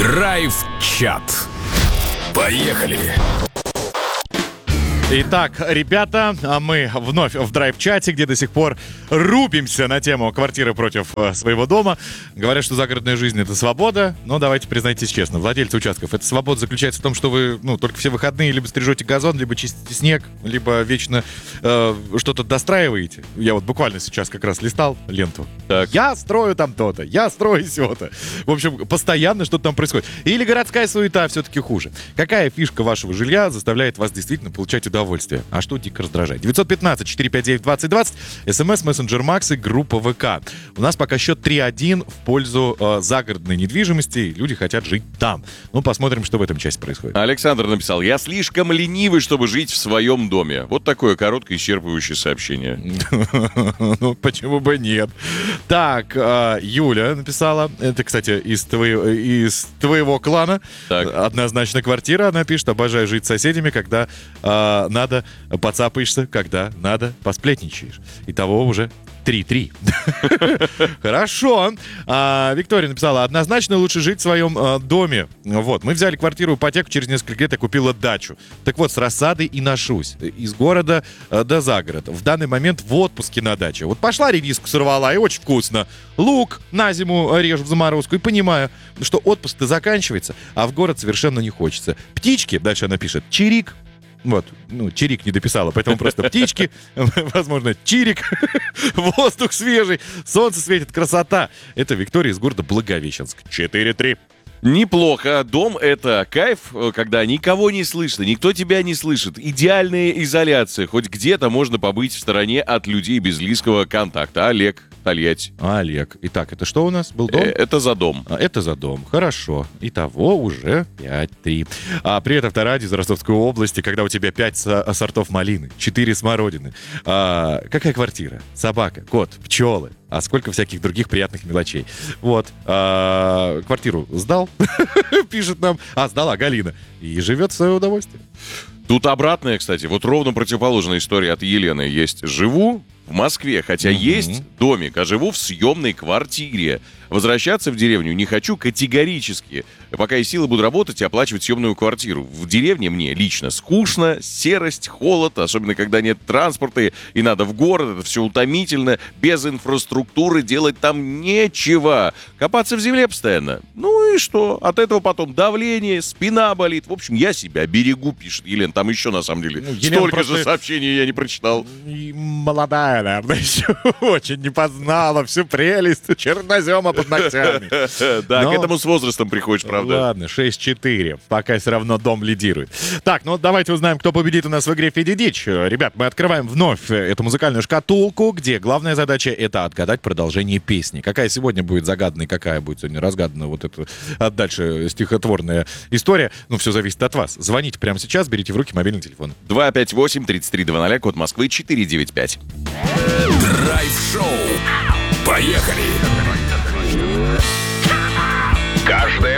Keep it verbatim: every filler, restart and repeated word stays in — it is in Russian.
Драйв-чат. Поехали! Итак, ребята, мы вновь в драйв-чате, где до сих пор рубимся на тему квартиры против своего дома. Говорят, что загородная жизнь — это свобода, но давайте признайтесь честно, владельцы участков, эта свобода заключается в том, что вы, ну, только все выходные либо стрижете газон, либо чистите снег, либо вечно э, что-то достраиваете. Я вот буквально сейчас как раз листал ленту. Так. Я строю там то-то, я строю сё-то. В общем, постоянно что-то там происходит. Или городская суета все-таки хуже? Какая фишка вашего жилья заставляет вас действительно получать удовольствие? Удовольствие. А что дико раздражает? девятьсот пятнадцать четыреста пятьдесят девять двадцать двадцать, смс, мессенджер Макс и группа ВК. У нас пока счет три один в пользу э, загородной недвижимости. Люди хотят жить там. Ну, посмотрим, что в этом части происходит. Александр написал: я слишком ленивый, чтобы жить в своем доме. Вот такое короткое исчерпывающее сообщение. Ну, почему бы нет? Так, Юля написала. Это, кстати, из твоего клана. Однозначно квартира. Она пишет: обожаю жить с соседями, когда надо, подцапаешься, когда надо, посплетничаешь. Итого уже три-три. Хорошо. А, Виктория написала: однозначно лучше жить в своем а, доме. Вот. Мы взяли квартиру в ипотеку, через несколько лет я купила дачу. Так вот, с рассадой и ношусь. Из города а, до за город. В данный момент в отпуске на даче. Вот пошла редиску сорвала, и очень вкусно. Лук на зиму режу в заморозку. И понимаю, что отпуск-то заканчивается, а в город совершенно не хочется. Птички, дальше она пишет, чирик. Вот, ну, чирик не дописала, поэтому просто птички, возможно, чирик, воздух свежий, солнце светит, красота. Это Виктория из города Благовещенск. четыре три. Неплохо. Дом — это кайф, когда никого не слышно, никто тебя не слышит. Идеальная изоляция. Хоть где-то можно побыть в стороне от людей без близкого контакта. Олег, Тольятти. Олег. Итак, это что у нас? Был дом? Это за дом. А, это за дом. Хорошо. Итого уже пять три. А, привет, Авторадио из Ростовской области, когда у тебя пять со- сортов малины, четыре смородины. А, какая квартира? Собака, кот, пчелы. А сколько всяких других приятных мелочей. Вот. А, квартиру сдал, пишет нам. А, сдала Галина. И живет в свое удовольствие. Тут обратная, кстати. Вот ровно противоположная история от Елены есть. Живу в Москве, хотя mm-hmm. есть домик, а живу в съемной квартире. Возвращаться в деревню не хочу категорически. Пока есть силы, буду работать и оплачивать съемную квартиру. В деревне мне лично скучно, серость, холод, особенно когда нет транспорта и надо в город, это все утомительно. Без инфраструктуры делать там нечего. Копаться в земле постоянно. Ну и что? От этого потом давление, спина болит. В общем, я себя берегу, пишет Елена. Там еще, на самом деле, ну, столько просто... же сообщений я не прочитал. Молодая, наверное, еще очень не познала всю прелесть чернозема под ногтями. Да, к этому с возрастом приходишь, правда. Ладно, шесть четыре. Пока все равно дом лидирует. Так, ну давайте узнаем, кто победит у нас в игре «Феди Дичь». Ребят, мы открываем вновь эту музыкальную шкатулку, где главная задача — это отгадать продолжение песни. Какая сегодня будет загаданной, какая будет сегодня разгадана вот эта а дальше стихотворная история. Ну, все зависит от вас. Звоните прямо сейчас, берите в руки мобильный телефон. два пять восемь тридцать три двадцать, код Москвы четыре девять пять. Драйв-шоу. Поехали! Каждое